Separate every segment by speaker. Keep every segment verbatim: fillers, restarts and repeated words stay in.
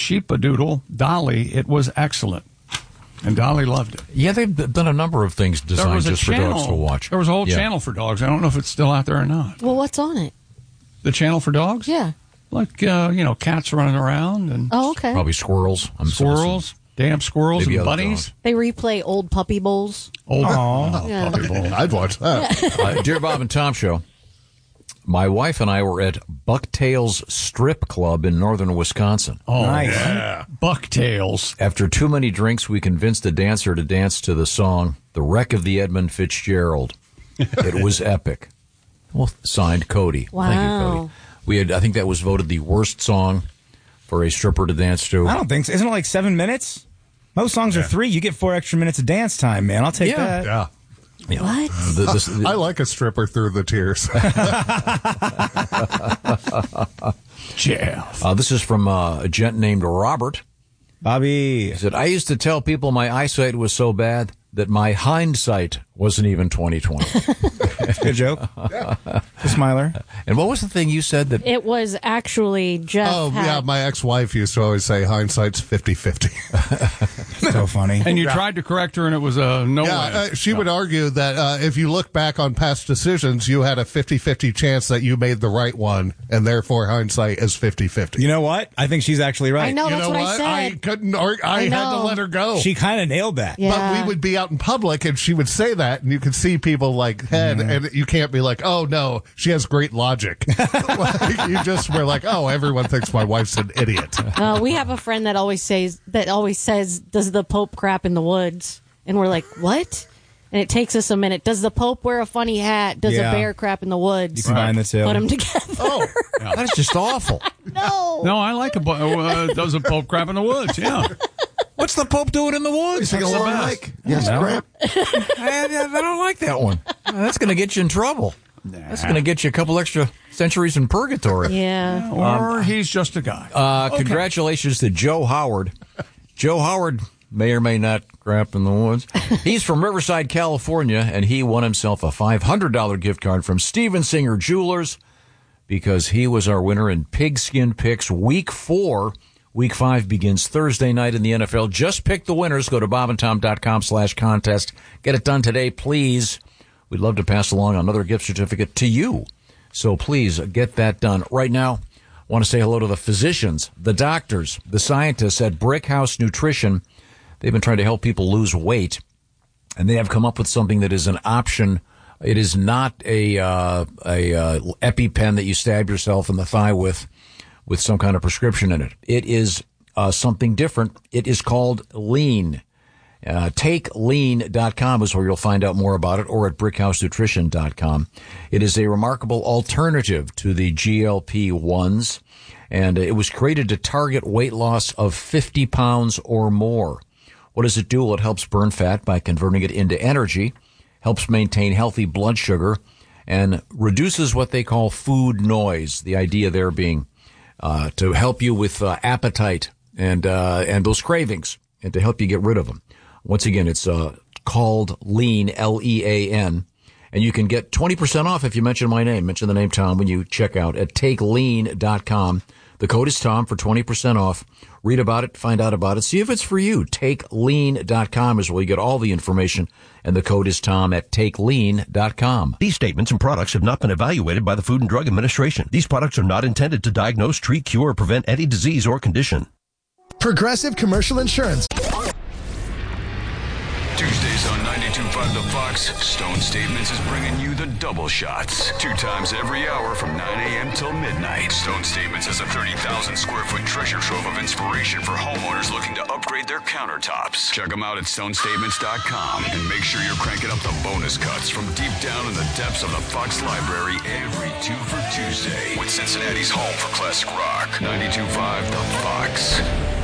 Speaker 1: sheepadoodle, Dolly. It was excellent. And Dolly loved it.
Speaker 2: Yeah, they've done a number of things designed just
Speaker 1: channel,
Speaker 2: for dogs to watch.
Speaker 1: There was a whole
Speaker 2: yeah.
Speaker 1: channel for dogs. I don't know if it's still out there or not.
Speaker 3: Well, what's on it?
Speaker 1: The channel for dogs?
Speaker 3: Yeah.
Speaker 1: Like, uh, you know, cats running around. and
Speaker 3: Oh, okay.
Speaker 2: Probably squirrels. I'm
Speaker 1: Squirrels. Damn squirrels
Speaker 2: Maybe
Speaker 1: and
Speaker 2: other
Speaker 1: bunnies.
Speaker 2: dogs.
Speaker 3: They replay old puppy bowls.
Speaker 1: Old
Speaker 4: Aww.
Speaker 3: Yeah.
Speaker 1: puppy bowl.
Speaker 4: I'd watch that.
Speaker 2: uh, Dear Bob and Tom Show, my wife and I were at Bucktails Strip Club in northern Wisconsin.
Speaker 1: Oh,
Speaker 4: Nice.
Speaker 1: yeah. Bucktails.
Speaker 2: After too many drinks, we convinced a dancer to dance to the song "The Wreck of the Edmund Fitzgerald." It was epic. Well, signed Cody.
Speaker 3: Wow.
Speaker 2: Thank you, Cody. We had, I think that was voted the worst song for a stripper to dance to.
Speaker 5: I don't think so. Isn't it like seven minutes? Most songs are three. You get four extra minutes of dance time, man. I'll take
Speaker 2: Yeah.
Speaker 5: that.
Speaker 4: Yeah.
Speaker 2: You know,
Speaker 3: What?
Speaker 2: the- this- the-
Speaker 4: I like a stripper through the tears.
Speaker 1: Jeff.
Speaker 2: uh, this is from uh, a gent named Robert.
Speaker 5: Bobby.
Speaker 2: He said, I used to tell people my eyesight was so bad that my hindsight wasn't even twenty twenty.
Speaker 5: Good joke. The Smiler.
Speaker 2: And what was the thing you said that
Speaker 3: It was actually Jeff.
Speaker 4: Oh,
Speaker 3: had-
Speaker 4: yeah, my ex-wife used to always say hindsight's fifty-fifty.
Speaker 5: So funny.
Speaker 1: And you tried to correct her, and it was a no
Speaker 4: Yeah,
Speaker 1: way.
Speaker 4: uh, she would argue that uh, if you look back on past decisions, you had a fifty-fifty chance that you made the right one, and therefore hindsight is fifty-fifty.
Speaker 5: You know what? I think she's actually right.
Speaker 3: I know,
Speaker 4: You
Speaker 3: that's
Speaker 4: know
Speaker 3: what,
Speaker 4: what?
Speaker 3: I said.
Speaker 4: couldn't. Ar- I,
Speaker 3: I
Speaker 4: had to
Speaker 3: know.
Speaker 4: let her go.
Speaker 5: She kind of nailed that.
Speaker 3: Yeah.
Speaker 4: But we would be out in public, and she would say that, and you could see people like head, and you can't be like, "Oh no, she has great logic." Like, you just were like, "Oh, everyone thinks my wife's an idiot."
Speaker 3: Uh, we have a friend that always says that always says, "Does the Pope crap in the woods?" And we're like, "What?" And it takes us a minute. Does the Pope wear a funny hat? Does
Speaker 5: Yeah.
Speaker 3: a bear crap in the woods?
Speaker 5: You combine the two.
Speaker 3: Put them together.
Speaker 4: Oh,
Speaker 2: that is just awful.
Speaker 3: No.
Speaker 1: No, I like a bu- uh, does a Pope crap in the woods. Yeah.
Speaker 2: What's the Pope doing in the woods?
Speaker 6: Sing along, Mike. Yes, crap.
Speaker 2: I, I don't like that one. That's going to get you in trouble. That's going to get you a couple extra centuries in purgatory.
Speaker 3: Yeah.
Speaker 1: Or he's just a guy.
Speaker 2: Uh, Congratulations to Joe Howard. Joe Howard may or may not crap in the woods. He's from Riverside, California, and he won himself a five hundred dollars gift card from Steven Singer Jewelers because he was our winner in Pigskin Picks Week four. Week five begins Thursday night in the N F L. Just pick the winners. Go to bobandtom.com slash contest. Get it done today, please. We'd love to pass along another gift certificate to you. So please get that done. Right now, I want to say hello to the physicians, the doctors, the scientists at Brickhouse Nutrition. They've been trying to help people lose weight, and they have come up with something that is an option. It is not a uh, a uh, EpiPen that you stab yourself in the thigh with, with some kind of prescription in it. It is uh, something different. It is called Lean. Uh, take lean dot com is where you'll find out more about it, or at brickhouse nutrition dot com. It is a remarkable alternative to the G L P ones, and it was created to target weight loss of fifty pounds or more. What does it do? Well, it helps burn fat by converting it into energy, helps maintain healthy blood sugar, and reduces what they call food noise. The idea there being uh, to help you with uh, appetite and uh, and those cravings, and to help you get rid of them. Once again, it's uh, called Lean, L E A N, and you can get twenty percent off if you mention my name. Mention the name Tom when you check out at take lean dot com. The code is Tom for twenty percent off. Read about it, find out about it, see if it's for you. take lean dot com is where you get all the information, and the code is Tom at take lean dot com.
Speaker 7: These statements and products have not been evaluated by the Food and Drug Administration. These products are not intended to diagnose, treat, cure, or prevent any disease or condition.
Speaker 6: Progressive Commercial Insurance.
Speaker 8: Tuesdays on ninety-two point five The Fox, Stone Statements is bringing you the double shots. Two times every hour from nine a.m. till midnight. Stone Statements is a thirty thousand square foot treasure trove of inspiration for homeowners looking to upgrade their countertops. Check them out at stone statements dot com and make sure you're cranking up the bonus cuts from deep down in the depths of the Fox library every two for Tuesday with Cincinnati's home for classic rock. ninety-two point five The Fox.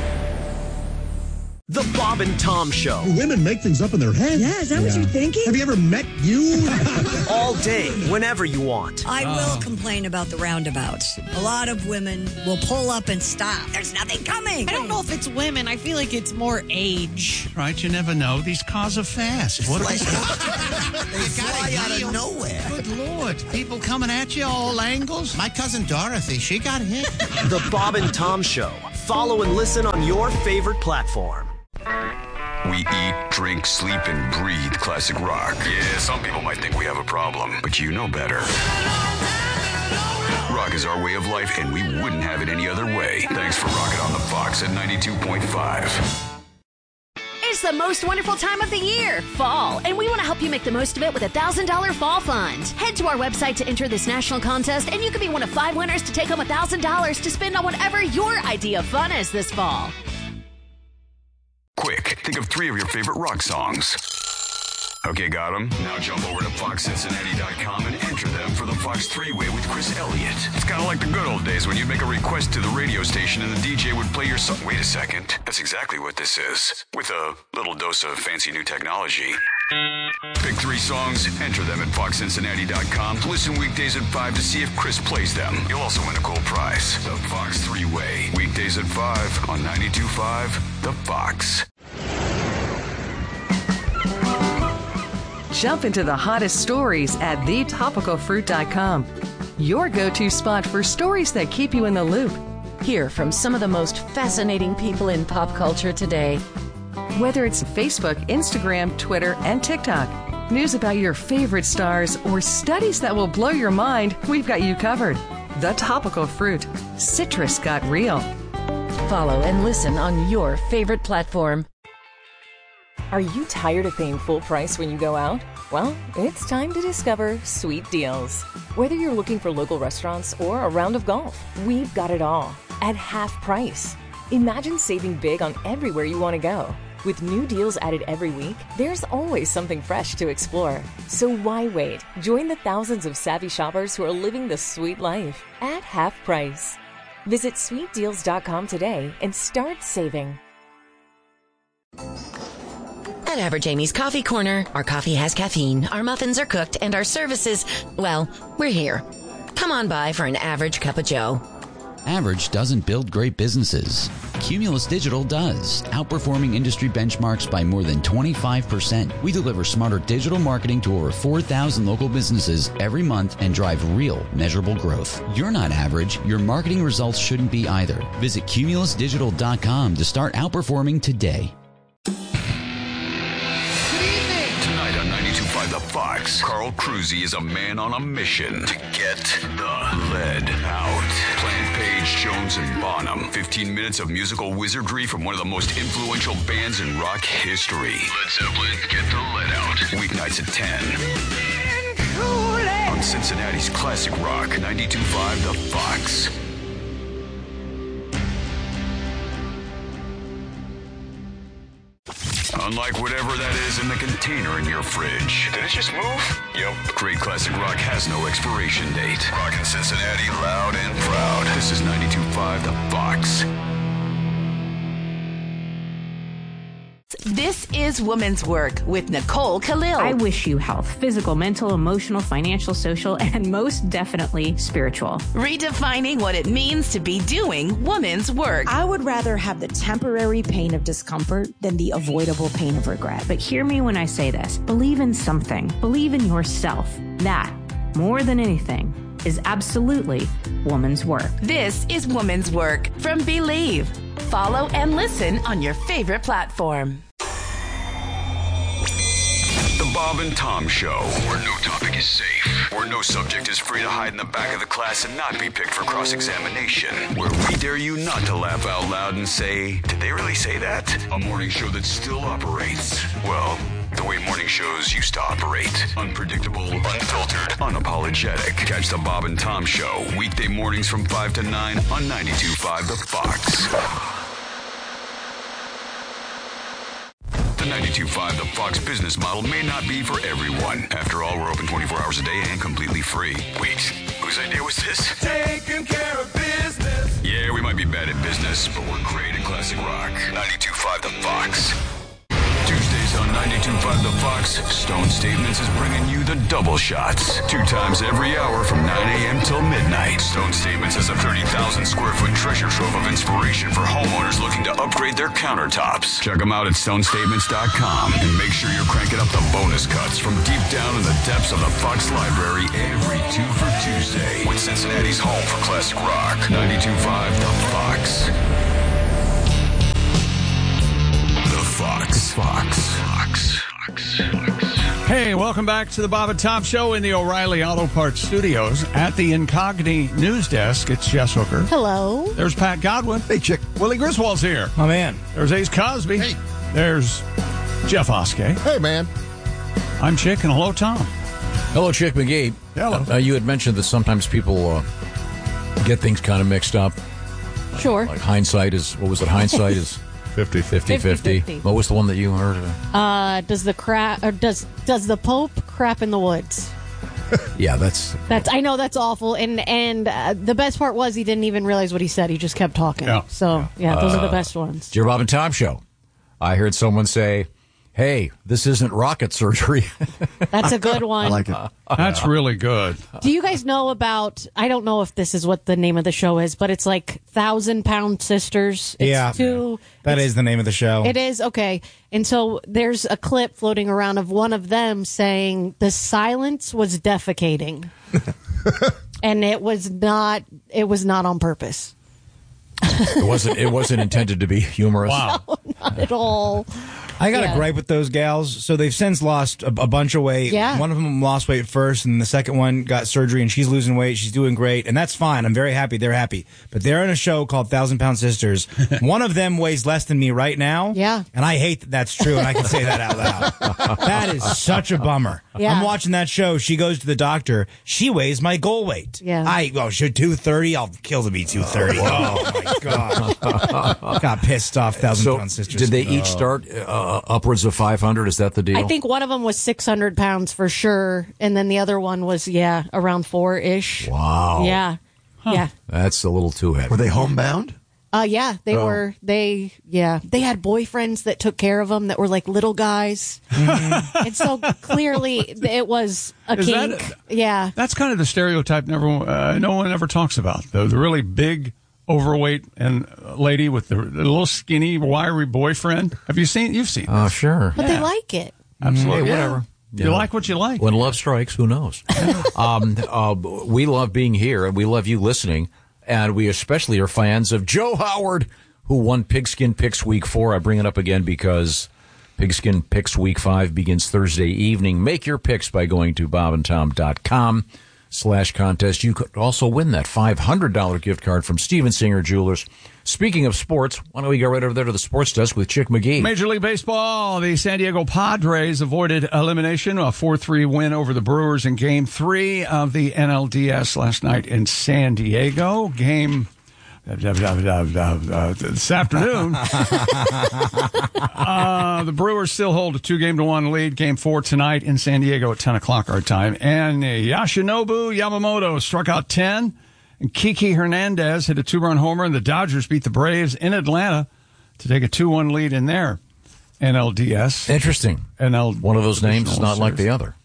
Speaker 9: The Bob and Tom Show.
Speaker 10: Women make things up in their head.
Speaker 11: Yeah, is that yeah. what you're thinking?
Speaker 10: Have you ever met you?
Speaker 9: All day, whenever you want.
Speaker 11: I will complain about the roundabouts. A lot of women will pull up and stop. There's nothing coming.
Speaker 12: I don't know if it's women. I feel like it's more age.
Speaker 13: Right, you never know. These cars are fast. What
Speaker 14: they fly out of nowhere.
Speaker 13: Good Lord. People coming at you all angles. My cousin Dorothy, she got hit.
Speaker 9: The Bob and Tom Show. Follow and listen on your favorite platform.
Speaker 8: We eat, drink, sleep, and breathe classic rock. Yeah, some people might think we have a problem, but you know better. Rock is our way of life, and we wouldn't have it any other way. Thanks for rocking on the Fox at ninety-two point five.
Speaker 15: It's the most wonderful time of the year, fall, and we want to help you make the most of it with a one thousand dollars Fall Fund. Head to our website to enter this national contest, and you could be one of five winners to take home one thousand dollars to spend on whatever your idea of fun is this fall.
Speaker 8: Quick, think of three of your favorite rock songs. Okay, got them? Now jump over to fox cincinnati dot com and enter them for the Fox three-way with Chris Elliott. It's kind of like the good old days when you'd make a request to the radio station and the D J would play your song. Wait a second. That's exactly what this is. With a little dose of fancy new technology. Pick three songs, enter them at fox cincinnati dot com. Listen weekdays at five to see if Chris plays them. You'll also win a cool prize. The Fox three-way. Weekdays at five on ninety-two point five The Fox.
Speaker 16: Jump into the hottest stories at the topical fruit dot com. Your go-to spot for stories that keep you in the loop.
Speaker 17: Hear from some of the most fascinating people in pop culture today.
Speaker 16: Whether it's Facebook, Instagram, Twitter, and TikTok, news about your favorite stars, or studies that will blow your mind, we've got you covered. The Topical Fruit. Citrus got real.
Speaker 17: Follow and listen on your favorite platform.
Speaker 18: Are you tired of paying full price when you go out? Well, it's time to discover Sweet Deals. Whether you're looking for local restaurants or a round of golf, we've got it all at half price. Imagine saving big on everywhere you want to go. With new deals added every week, there's always something fresh to explore. So why wait? Join the thousands of savvy shoppers who are living the sweet life at half price. Visit sweet deals dot com today and start saving.
Speaker 19: At Average Amy's Coffee Corner, our coffee has caffeine, our muffins are cooked, and our services, well, we're here. Come on by for an average cup of joe.
Speaker 20: Average doesn't build great businesses. Cumulus Digital does, outperforming industry benchmarks by more than twenty-five percent. We deliver smarter digital marketing to over four thousand local businesses every month and drive real, measurable growth. You're not average. Your marketing results shouldn't be either. Visit cumulus digital dot com to start outperforming today.
Speaker 8: The Fox. Carl Cruzy is a man on a mission to get the lead out. Plant Page, Jones, and Bonham. fifteen minutes of musical wizardry from one of the most influential bands in rock history. Led Zeppelin, Get the Lead Out. Weeknights at ten. On Cincinnati's classic rock, ninety-two point five The Fox. Unlike whatever that is in the container in your fridge. Did it just move? Yep. Great classic rock has no expiration date. Rockin' Cincinnati loud and proud. This is ninety-two point five The Fox.
Speaker 21: This is Woman's Work with Nicole Khalil.
Speaker 22: I wish you health, physical, mental, emotional, financial, social, and most definitely spiritual.
Speaker 21: Redefining what it means to be doing woman's work.
Speaker 23: I would rather have the temporary pain of discomfort than the avoidable pain of regret.
Speaker 22: But hear me when I say this. Believe in something. Believe in yourself. That, more than anything, is absolutely woman's work.
Speaker 21: This is Woman's Work from Believe. Follow and listen on your favorite platform.
Speaker 8: The Bob and Tom Show, where no topic is safe, where no subject is free to hide in the back of the class and not be picked for cross-examination, where we dare you not to laugh out loud and say, did they really say that? A morning show that still operates, well, the way morning shows used to operate. Unpredictable, unfiltered, unapologetic. Catch the Bob and Tom Show, weekday mornings from five to nine on ninety-two point five The Fox. The ninety-two point five The Fox business model may not be for everyone. After all, we're open twenty-four hours a day and completely free. Wait, whose idea was this?
Speaker 24: Taking care of business.
Speaker 8: Yeah, we might be bad at business, but we're great at classic rock. ninety-two point five The Fox. Tuesdays on ninety-two point five The Fox, Stone Statements is bringing you the double shots. Two times every hour from nine a.m. till midnight. Stone Statements is a thirty thousand square foot treasure trove of inspiration for homeowners looking to upgrade their countertops. Check them out at stone statements dot com and make sure you're cranking up the bonus cuts from deep down in the depths of the Fox Library every two for Tuesday with Cincinnati's home for classic rock. ninety-two point five The Fox. Fox. Fox. Fox.
Speaker 13: Hey, welcome back to the Bob and Tom Show in the O'Reilly Auto Parts Studios. At the Incogni News Desk, it's Jess Hooker.
Speaker 1: Hello.
Speaker 13: There's Pat Godwin.
Speaker 6: Hey, Chick.
Speaker 13: Willie Griswold's here.
Speaker 3: My man.
Speaker 13: There's Ace Cosby.
Speaker 6: Hey.
Speaker 13: There's Jeff Oskey.
Speaker 6: Hey, man.
Speaker 13: I'm Chick, and hello, Tom.
Speaker 2: Hello, Chick McGee.
Speaker 13: Hello.
Speaker 2: Uh, you had mentioned that sometimes people uh, get things kind of mixed up.
Speaker 1: Sure.
Speaker 2: Like hindsight is, what was it? Hindsight is
Speaker 6: fifty
Speaker 2: fifty. fifty. What was the one that you heard?
Speaker 1: Uh, does the crap or does does the Pope crap in the woods?
Speaker 2: Yeah, that's
Speaker 1: That's I know that's awful, and and uh, the best part was he didn't even realize what he said. He just kept talking.
Speaker 13: Yeah.
Speaker 1: So yeah, those
Speaker 2: Uh,
Speaker 1: are the best ones.
Speaker 2: it's your Bob and Tom Show. I heard someone say, "Hey, this isn't rocket surgery."
Speaker 1: That's a good one.
Speaker 6: I like it.
Speaker 13: That's really good.
Speaker 1: Do you guys know about? I don't know if this is what the name of the show is, but it's like Thousand Pound Sisters. It's
Speaker 3: Yeah.
Speaker 1: two,
Speaker 3: That
Speaker 1: it's-
Speaker 3: is the name of the show.
Speaker 1: It is, okay. And so there's a clip floating around of one of them saying the silence was defecating. And it was not it was not on purpose.
Speaker 2: It wasn't. It wasn't intended to be humorous.
Speaker 13: Wow.
Speaker 1: No, not at all.
Speaker 3: I got
Speaker 1: Yeah.
Speaker 3: a gripe with those gals. So they've since lost a, a bunch of weight.
Speaker 1: Yeah.
Speaker 3: One of them lost weight first, and the second one got surgery, and she's losing weight. She's doing great, and that's fine. I'm very happy. They're happy. But they're in a show called Thousand Pound Sisters. One of them weighs less than me right now.
Speaker 1: Yeah.
Speaker 3: And I hate that that's true, and I can say that out loud. That is such a bummer.
Speaker 1: Yeah.
Speaker 3: I'm watching that show. She goes to the doctor. She weighs my goal weight.
Speaker 1: Yeah.
Speaker 3: I, oh, should two thirty? I'll kill to be two thirty. Oh, my God. Got pissed off, Thousand
Speaker 2: So,
Speaker 3: Pound Sisters.
Speaker 2: did they each start uh, upwards of five hundred? Is that the deal?
Speaker 1: I think one of them was six hundred pounds for sure, and then the other one was yeah around four ish.
Speaker 2: Wow.
Speaker 1: Yeah, yeah,
Speaker 2: That's a little too heavy.
Speaker 6: Were they homebound?
Speaker 1: uh, yeah. They
Speaker 6: Oh.
Speaker 1: were they yeah they had boyfriends that took care of them that were like little guys, and so clearly it was a
Speaker 13: Is that
Speaker 1: kink.
Speaker 13: a-
Speaker 1: yeah,
Speaker 13: That's kind of the stereotype never, uh, no one ever talks about. The, the really big, overweight and lady with the, the little skinny, wiry boyfriend. Have you seen? You've seen.
Speaker 2: Oh, sure.
Speaker 1: but
Speaker 13: Yeah.
Speaker 1: they like it.
Speaker 13: Absolutely.
Speaker 2: Hey, whatever.
Speaker 13: You like what you like.
Speaker 2: When love strikes, who knows? um, uh, we love being here, and we love you listening, and we especially are fans of Joe Howard, who won Pigskin Picks Week Four. I bring it up again because Pigskin Picks Week Five begins Thursday evening. Make your picks by going to bob and tom dot com slash contest. You could also win that five hundred dollars gift card from Steven Singer Jewelers. Speaking of sports, why don't we go right over there to the sports desk with Chick McGee?
Speaker 13: Major League Baseball, the San Diego Padres avoided elimination, a four three win over the Brewers in Game three of the N L D S last night in San Diego. Game uh, this afternoon, uh, the Brewers still hold a two-game to one lead. Game four tonight in San Diego at ten o'clock our time. And uh, Yoshinobu Yamamoto struck out ten. And Kiki Hernandez hit a two-run homer, and the Dodgers beat the Braves in Atlanta to take a two one lead in their N L D S.
Speaker 2: Interesting.
Speaker 13: N L
Speaker 2: One of those names is not like the other.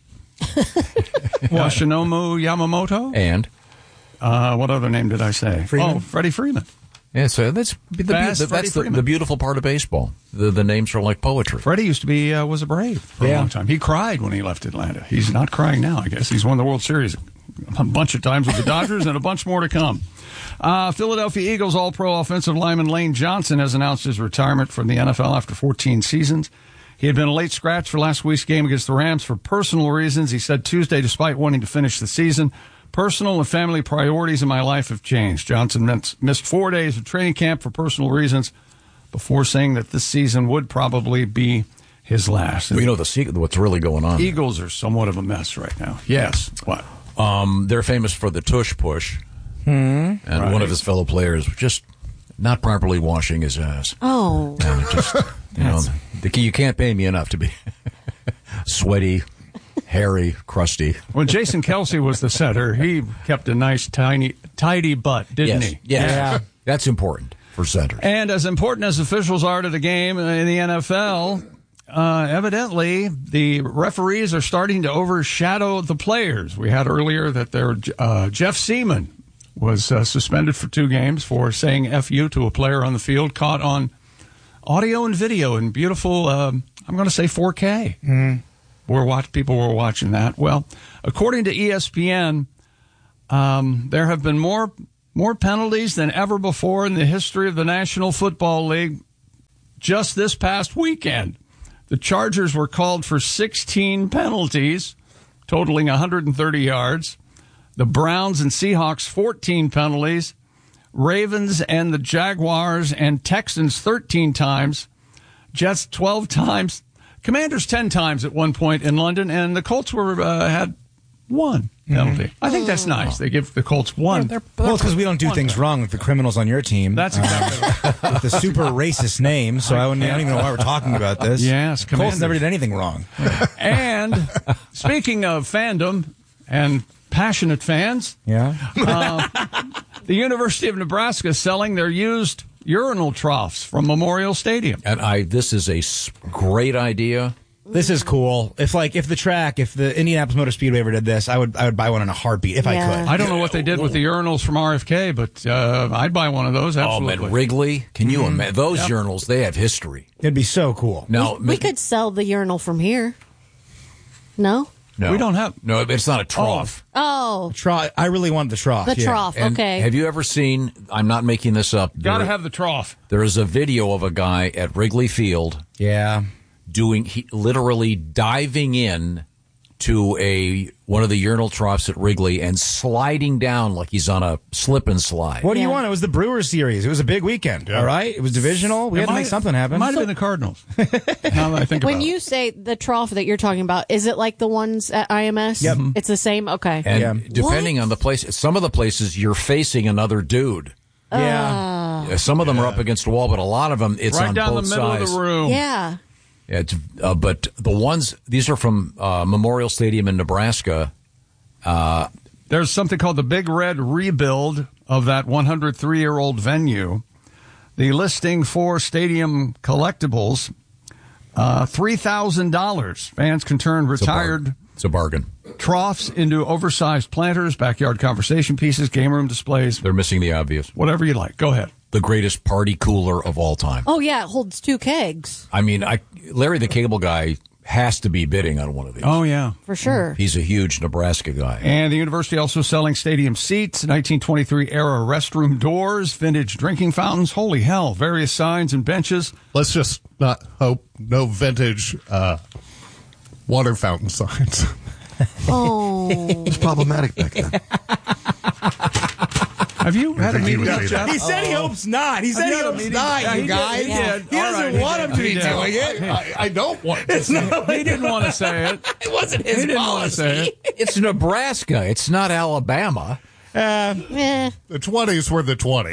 Speaker 13: Yoshinobu Yamamoto.
Speaker 2: And?
Speaker 13: Uh, what other name did I say?
Speaker 2: Freeman?
Speaker 13: Oh, Freddie Freeman.
Speaker 2: Yeah, so that's the,
Speaker 13: Fast
Speaker 2: the,
Speaker 13: Freddie
Speaker 2: that's the,
Speaker 13: Freeman.
Speaker 2: the beautiful part of baseball. The, the names are like poetry.
Speaker 13: Freddie used to be uh, was a Brave for a
Speaker 2: Yeah.
Speaker 13: long time. He cried when he left Atlanta. He's not crying now, I guess. He's won the World Series a bunch of times with the Dodgers and a bunch more to come. Uh, Philadelphia Eagles All-Pro offensive lineman Lane Johnson has announced his retirement from the N F L after fourteen seasons. He had been a late scratch for last week's game against the Rams for personal reasons. He said Tuesday, despite wanting to finish the season, personal and family priorities in my life have changed. Johnson missed four days of training camp for personal reasons before saying that this season would probably be his last.
Speaker 2: Well, you know the secret, what's really going on.
Speaker 13: Eagles are somewhat of a mess right now. Yes. What?
Speaker 2: Um, they're famous for the tush push.
Speaker 3: Hmm.
Speaker 2: And
Speaker 13: Right.
Speaker 2: one of his fellow players was just not properly washing his ass.
Speaker 1: Oh.
Speaker 2: And it just, you know, the, you can't pay me enough to be sweaty, hairy, crusty.
Speaker 13: When Jason Kelsey was the center, he kept a nice, tiny, tidy butt, didn't
Speaker 2: yes.
Speaker 13: he?
Speaker 2: Yes.
Speaker 13: Yeah.
Speaker 2: That's important for centers.
Speaker 13: And as important as officials are to the game in the N F L, uh, evidently the referees are starting to overshadow the players. We had earlier that there, uh, Jeff Seaman was uh, suspended for two games for saying F you to a player on the field, caught on audio and video in beautiful, um, I'm going to say four K.
Speaker 3: Mm-hmm.
Speaker 13: We're watch, people were watching that. Well, according to E S P N, um, there have been more more penalties than ever before in the history of the National Football League just this past weekend. The Chargers were called for sixteen penalties, totaling one hundred thirty yards. The Browns and Seahawks, fourteen penalties. Ravens and the Jaguars and Texans, thirteen times. Jets, twelve times. Commanders, ten times at one point in London. And the Colts were uh, had one penalty. Mm-hmm. I think that's nice. They give the Colts one.
Speaker 3: Yeah, they're, they're well, because we don't do things wrong with the criminals on your team.
Speaker 13: That's exactly
Speaker 3: uh, with the super racist name, so I, wouldn't, I don't even know why we're talking about this.
Speaker 13: Yes,
Speaker 3: Colts never did anything wrong.
Speaker 13: And speaking of fandom and passionate fans,
Speaker 3: yeah,
Speaker 13: uh, the University of Nebraska is selling their used urinal troughs from Memorial Stadium.
Speaker 2: And I, this is a great idea.
Speaker 3: This is cool. If like if the track, if the Indianapolis Motor Speedway ever did this, I would I would buy one in a heartbeat if yeah. I could.
Speaker 13: I don't know what they did with the urinals from R F K, but uh, I'd buy one of those. Absolutely.
Speaker 2: Oh man, Wrigley, can you mm-hmm. imagine those
Speaker 13: yep.
Speaker 2: urinals? They have history.
Speaker 3: It'd be so cool.
Speaker 2: Now
Speaker 1: we, we could sell the urinal from here. No.
Speaker 2: No,
Speaker 13: we don't have.
Speaker 2: No, it's not a trough.
Speaker 1: Oh,
Speaker 3: trough. I really want the trough.
Speaker 1: The
Speaker 3: yeah.
Speaker 1: trough.
Speaker 2: And
Speaker 1: okay.
Speaker 2: Have you ever seen? I'm not making this up.
Speaker 13: Got to
Speaker 2: there,
Speaker 13: have the trough.
Speaker 2: There is a video of a guy at Wrigley Field.
Speaker 3: Yeah.
Speaker 2: Doing he, literally diving in to a one of the urinal troughs at Wrigley and sliding down like he's on a slip and slide.
Speaker 3: What do
Speaker 1: yeah.
Speaker 3: you want? It was the Brewers series. It was a big weekend. Yeah. All right, it was divisional. We
Speaker 13: it
Speaker 3: had to
Speaker 13: might,
Speaker 3: make something happen.
Speaker 13: It might have been the Cardinals. Now that I think
Speaker 1: when
Speaker 13: about
Speaker 1: you
Speaker 13: it.
Speaker 1: say the trough that you're talking about, is it like the ones at I M S?
Speaker 3: Yep.
Speaker 1: It's the same. Okay.
Speaker 2: And
Speaker 3: yeah.
Speaker 2: depending
Speaker 1: what?
Speaker 2: on the place, some of the places you're facing another dude.
Speaker 3: Yeah.
Speaker 1: Uh,
Speaker 2: Yeah, some of them yeah. are up against the wall, but a lot of them it's
Speaker 13: right
Speaker 2: on
Speaker 13: down
Speaker 2: both
Speaker 13: the middle
Speaker 2: sides.
Speaker 13: of the room.
Speaker 1: yeah.
Speaker 2: Yeah, it's, uh, but the ones these are from uh, Memorial Stadium in Nebraska. Uh,
Speaker 13: There's something called the Big Red Rebuild of that one hundred three year old venue. The listing for stadium collectibles, uh, three thousand dollars. Fans can turn retired
Speaker 2: it's a bargain.
Speaker 13: troughs into oversized planters, backyard conversation pieces, game room displays.
Speaker 2: They're missing the obvious.
Speaker 13: Whatever you like. Go ahead.
Speaker 2: The greatest party cooler of all time.
Speaker 1: Oh yeah, it holds two kegs
Speaker 2: I mean, I Larry the Cable Guy has to be bidding on one of these.
Speaker 13: Oh, yeah.
Speaker 1: for sure.
Speaker 2: He's a huge Nebraska guy.
Speaker 13: And the university also selling stadium seats, nineteen twenty-three era restroom doors, vintage drinking fountains. Holy hell, various signs and benches.
Speaker 4: Let's just not hope no vintage uh, water fountain signs.
Speaker 1: Oh,
Speaker 6: It's problematic back then.
Speaker 13: Have you had a meeting
Speaker 4: would
Speaker 13: with
Speaker 4: say
Speaker 13: Jeff?
Speaker 4: that.
Speaker 3: He said he hopes not. He said he
Speaker 13: had a
Speaker 3: hopes
Speaker 13: meeting?
Speaker 3: not,
Speaker 13: Yeah,
Speaker 3: you
Speaker 13: he did.
Speaker 3: guys.
Speaker 13: He did.
Speaker 3: He
Speaker 13: All
Speaker 3: doesn't
Speaker 13: right, he
Speaker 3: want
Speaker 13: did.
Speaker 3: him to
Speaker 13: He
Speaker 3: be
Speaker 13: did.
Speaker 3: doing it.
Speaker 4: I, I don't want to.
Speaker 3: It's not.
Speaker 13: He didn't want to say it.
Speaker 3: It wasn't
Speaker 13: He
Speaker 3: his
Speaker 13: didn't want to say
Speaker 3: policy.
Speaker 13: it.
Speaker 2: It's Nebraska. It's not Alabama.
Speaker 3: Uh,
Speaker 1: eh.
Speaker 4: The twenties were the twenties.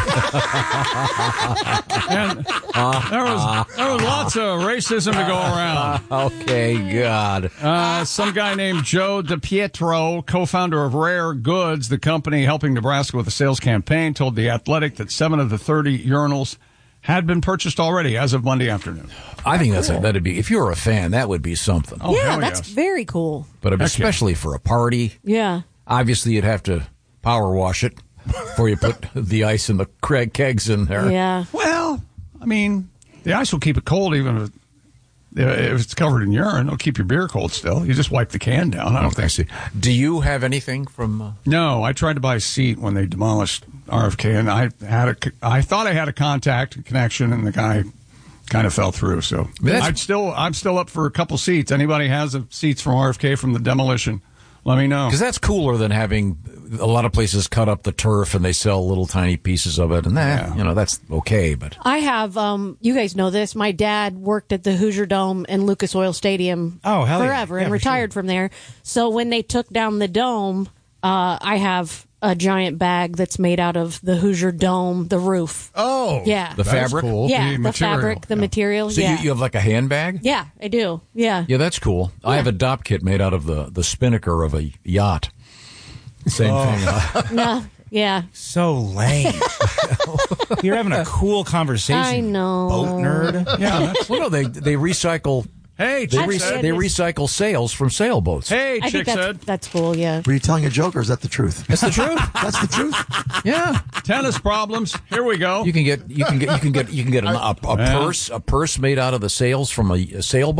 Speaker 13: And there was there was lots of racism to go around.
Speaker 2: Okay, God.
Speaker 13: Uh, some guy named Joe DiPietro, co-founder of Rare Goods, the company helping Nebraska with the sales campaign, told The Athletic that seven of the thirty urinals had been purchased already as of Monday afternoon.
Speaker 2: I think that's a, that'd be if you were a fan, that would be something.
Speaker 13: Oh,
Speaker 1: yeah,
Speaker 13: hell
Speaker 1: that's
Speaker 13: yes.
Speaker 1: very cool.
Speaker 2: But especially for a party,
Speaker 1: Yeah.
Speaker 2: obviously you'd have to power wash it before you put the ice and the Craig kegs in there.
Speaker 1: Yeah.
Speaker 13: Well, I mean, the ice will keep it cold even if, if it's covered in urine. It'll keep your beer cold still. You just wipe the can down. I don't think.
Speaker 2: I see. Do you have anything from? Uh...
Speaker 13: No, I tried to buy a seat when they demolished R F K, and I had a. I thought I had a contact a connection, and the guy kind of fell through. So
Speaker 2: That's-
Speaker 13: I'd still, I'm still up for a couple seats. Anybody has a, seats from R F K from the demolition? Let me know.
Speaker 2: Because that's cooler than having a lot of places cut up the turf and they sell little tiny pieces of it, and that
Speaker 13: Yeah.
Speaker 2: you know that's okay. But
Speaker 1: I have, um, you guys know this. My dad worked at the Hoosier Dome and Lucas Oil Stadium
Speaker 3: Oh, hell yeah.
Speaker 1: forever
Speaker 3: Yeah,
Speaker 1: and
Speaker 3: for
Speaker 1: retired from there. So when they took down the dome, uh, I have a giant bag that's made out of the Hoosier Dome, the roof.
Speaker 4: Oh,
Speaker 1: Yeah.
Speaker 2: the
Speaker 4: that's
Speaker 2: fabric.
Speaker 4: cool.
Speaker 1: Yeah,
Speaker 13: The
Speaker 1: the,
Speaker 13: material,
Speaker 1: fabric, the
Speaker 13: yeah.
Speaker 1: material.
Speaker 2: So
Speaker 1: yeah.
Speaker 2: you, you have like a handbag?
Speaker 1: yeah, I do. Yeah.
Speaker 2: Yeah, that's cool. I have a dop kit made out of the the spinnaker of a yacht. Same
Speaker 3: Oh.
Speaker 2: thing. Huh?
Speaker 1: No, yeah.
Speaker 3: so lame. You're having a cool conversation.
Speaker 1: I know.
Speaker 3: Boat nerd.
Speaker 13: Yeah. That's,
Speaker 2: Well, no, they they recycle.
Speaker 13: hey,
Speaker 2: They,
Speaker 13: chick
Speaker 2: re-
Speaker 13: said.
Speaker 2: they recycle sails from sailboats.
Speaker 13: Hey,
Speaker 1: I
Speaker 13: chick
Speaker 1: think that's,
Speaker 13: said.
Speaker 1: that's cool, yeah.
Speaker 6: Were you telling a joke or is that the truth?
Speaker 2: That's the truth.
Speaker 6: That's the truth.
Speaker 2: Yeah,
Speaker 13: Tennis problems. Here we go.
Speaker 2: you can get you can get you can get you can get an, a, a
Speaker 13: Yeah.
Speaker 2: purse a purse made out of the sails from a, a sailboat.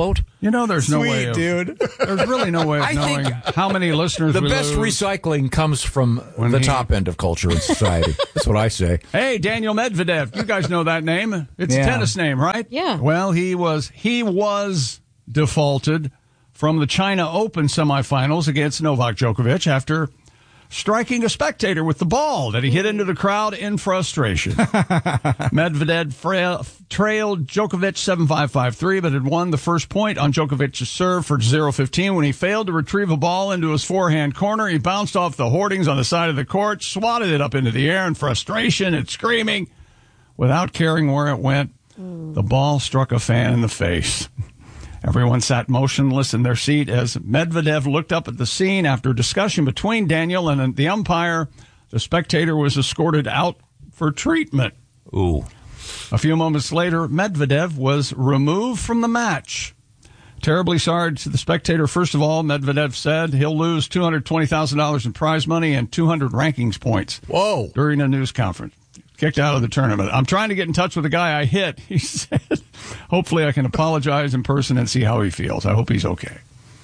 Speaker 13: You know, there's no
Speaker 3: Sweet,
Speaker 13: way of,
Speaker 3: dude.
Speaker 13: There's really no way of
Speaker 2: I
Speaker 13: knowing
Speaker 2: think
Speaker 13: how many listeners
Speaker 2: The
Speaker 13: we
Speaker 2: best
Speaker 13: lose.
Speaker 2: recycling comes from
Speaker 13: When
Speaker 2: the
Speaker 13: he-
Speaker 2: top end of culture and society. That's what I say.
Speaker 13: Hey, Daniel Medvedev. You guys know that name. It's
Speaker 3: Yeah.
Speaker 13: a tennis name, right?
Speaker 1: Yeah.
Speaker 13: Well, he was he was defaulted from the China Open semifinals against Novak Djokovic after striking a spectator with the ball that he hit into the crowd in frustration. Medvedev frail, trailed Djokovic seven five five three, but had won the first point on Djokovic's serve for zero fifteen when he failed to retrieve a ball into his forehand corner. He bounced off the hoardings on the side of the court, swatted it up into the air in frustration and screaming. Without caring where it went, the ball struck a fan in the face. Everyone sat motionless in their seat as Medvedev looked up at the scene. After a discussion between Daniel and the umpire, the spectator was escorted out for treatment.
Speaker 2: Ooh.
Speaker 13: A few moments later, Medvedev was removed from the match. Terribly sorry to the spectator. First of all, Medvedev said he'll lose two hundred twenty thousand dollars in prize money and two hundred rankings points.
Speaker 2: Whoa.
Speaker 13: During a news conference. Kicked out of the tournament. I'm trying to get in touch with the guy I hit, he said. Hopefully I can apologize in person and see how he feels. I hope he's okay.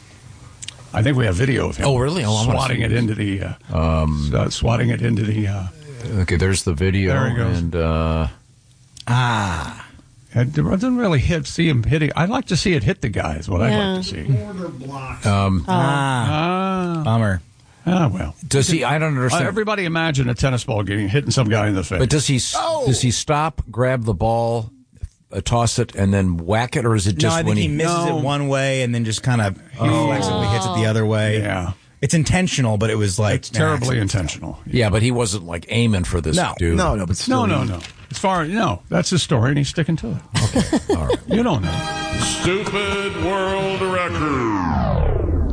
Speaker 13: I think we have video of him.
Speaker 2: Oh, really? Oh, I wanna
Speaker 13: swatting
Speaker 2: see
Speaker 13: it
Speaker 2: this.
Speaker 13: into the, uh, um, uh, swatting it into the, uh,
Speaker 2: Okay, there's the video.
Speaker 13: There he goes.
Speaker 2: And, uh,
Speaker 13: ah. It doesn't really hit, see him hitting. I'd like to see it hit the guy is what I'd
Speaker 1: Yeah.
Speaker 13: like to see.
Speaker 2: um,
Speaker 13: Ah.
Speaker 3: Bummer.
Speaker 13: Ah, well.
Speaker 2: does he, I don't understand.
Speaker 13: Uh, everybody imagine a tennis ball getting hitting some guy in the face.
Speaker 2: But does he does he stop, grab the ball, uh, toss it, and then whack it, or is it
Speaker 3: No,
Speaker 2: just
Speaker 3: I think
Speaker 2: when
Speaker 3: he
Speaker 2: he,
Speaker 3: misses
Speaker 13: No.
Speaker 3: it one way and then just kind of flexibly hits it the other way.
Speaker 13: Yeah.
Speaker 3: It's intentional, but it was like
Speaker 13: It's terribly intentional.
Speaker 2: Yeah, but he wasn't like aiming for this
Speaker 3: No.
Speaker 2: dude.
Speaker 6: No, no, but still.
Speaker 13: No, no, no. As far no, that's his story, and he's sticking to it.
Speaker 2: Okay, all right.
Speaker 13: You don't know.
Speaker 24: Stupid world record.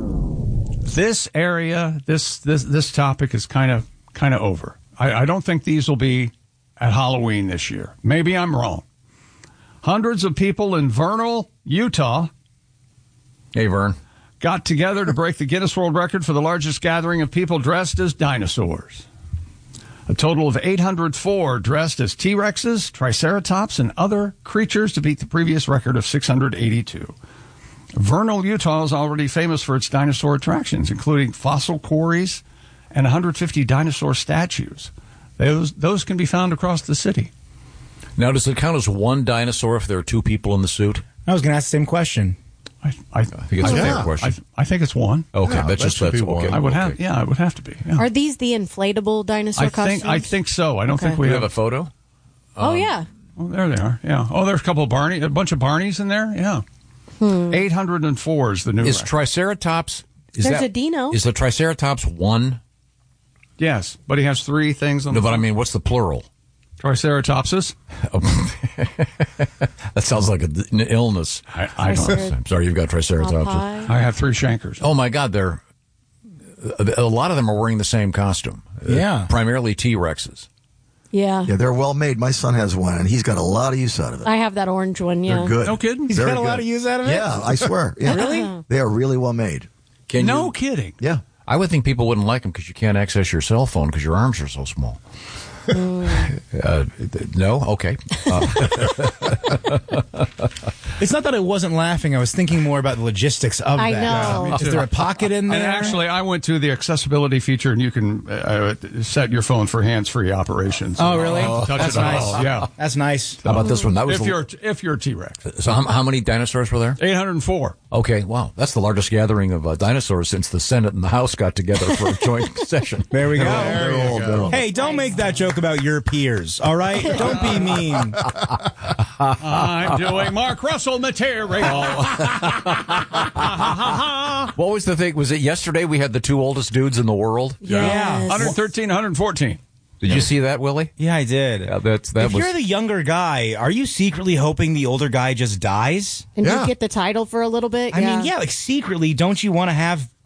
Speaker 13: This area, this this this topic is kind of kind of over. I, I don't think these will be at Halloween this year. Maybe I'm wrong. Hundreds of people in Vernal, Utah,
Speaker 2: Hey, Vern.
Speaker 13: got together to break the Guinness World Record for the largest gathering of people dressed as dinosaurs. A total of eight hundred four dressed as T-Rexes, Triceratops, and other creatures to beat the previous record of six hundred eighty-two. Vernal, Utah is already famous for its dinosaur attractions, including fossil quarries and one hundred fifty dinosaur statues. Those, those can be found across the city.
Speaker 2: Now, does it count as one dinosaur if there are two people in the suit?
Speaker 3: I was going to ask the same question.
Speaker 13: I, I,
Speaker 2: I think it's
Speaker 13: I,
Speaker 2: a fair
Speaker 13: yeah,
Speaker 2: question.
Speaker 13: I, I think it's one.
Speaker 2: Okay,
Speaker 4: Yeah,
Speaker 2: that's
Speaker 4: that
Speaker 2: just
Speaker 4: should
Speaker 2: that's
Speaker 4: be one.
Speaker 2: okay.
Speaker 13: I would
Speaker 2: okay.
Speaker 13: have, yeah, it would have to be. Yeah.
Speaker 1: Are these the inflatable dinosaur
Speaker 13: I
Speaker 1: costumes?
Speaker 13: think I think so. I don't
Speaker 1: Okay.
Speaker 13: think we
Speaker 2: We
Speaker 13: have.
Speaker 2: have a photo.
Speaker 1: Oh yeah.
Speaker 13: Oh, there they are. Yeah. Oh, there's a couple of Barney, a bunch of Barneys in there. Yeah. eight hundred four is the new
Speaker 2: Is
Speaker 13: record.
Speaker 2: Triceratops? Is
Speaker 1: There's
Speaker 2: that,
Speaker 1: a dino.
Speaker 2: Is the Triceratops one?
Speaker 13: Yes, but he has three things on
Speaker 2: No,
Speaker 13: the
Speaker 2: but I mean, what's the plural?
Speaker 13: Triceratopses.
Speaker 2: That sounds like a, an illness.
Speaker 13: I, I don't know.
Speaker 2: I'm sorry, you've got Triceratops.
Speaker 1: Popeye.
Speaker 13: I have three chankers.
Speaker 2: Oh my God, they're a lot of them are wearing the same costume. Uh,
Speaker 3: Yeah.
Speaker 2: primarily T-Rexes.
Speaker 1: Yeah.
Speaker 6: Yeah, they're well made. My son has one, and he's got a lot of use out of it.
Speaker 1: I have that orange one. Yeah.
Speaker 6: They're good.
Speaker 13: No kidding?
Speaker 3: He's
Speaker 6: Very
Speaker 3: got a lot
Speaker 6: good.
Speaker 3: of use out of it?
Speaker 6: Yeah, I swear. Yeah.
Speaker 1: Really?
Speaker 6: They are really well made.
Speaker 2: Can
Speaker 13: No
Speaker 2: you,
Speaker 13: kidding.
Speaker 6: Yeah.
Speaker 2: I would think people wouldn't like them because you can't access your cell phone because your arms are so small. uh, no, okay. Uh,
Speaker 3: It's not that I wasn't laughing. I was thinking more about the logistics of
Speaker 1: I
Speaker 3: that.
Speaker 1: know.
Speaker 13: Yeah, me
Speaker 3: Is
Speaker 13: too.
Speaker 3: there a pocket in there?
Speaker 13: And actually, I went to the accessibility feature, and you can uh, set your phone for hands-free operations.
Speaker 3: Oh, really?
Speaker 13: Uh, touch
Speaker 3: That's
Speaker 13: it at
Speaker 3: nice.
Speaker 13: all. Yeah.
Speaker 3: That's nice.
Speaker 2: how about this one? That was
Speaker 13: If
Speaker 2: the-
Speaker 13: you're if you're a T-Rex.
Speaker 2: so. How, how many dinosaurs were there?
Speaker 13: eight hundred four.
Speaker 2: Okay, wow, that's the largest gathering of uh, dinosaurs since the Senate and the House got together for a joint session.
Speaker 3: There we go.
Speaker 6: They're all- they're all-
Speaker 3: Hey, don't make that joke about your peers, all right? Don't be mean.
Speaker 13: I'm doing Mark Russell material.
Speaker 2: What was the thing? Was it yesterday we had the two oldest dudes in the world?
Speaker 3: Yeah.
Speaker 13: one thirteen, one fourteen.
Speaker 2: Did you see that, Willie?
Speaker 3: Yeah, I did.
Speaker 2: Yeah, that's that
Speaker 3: if
Speaker 2: was.
Speaker 3: you're the younger guy, are you secretly hoping the older guy just dies?
Speaker 1: And
Speaker 4: Yeah.
Speaker 1: you get the title for a little bit.
Speaker 3: I
Speaker 1: yeah.
Speaker 3: mean, yeah, like secretly, don't you want to have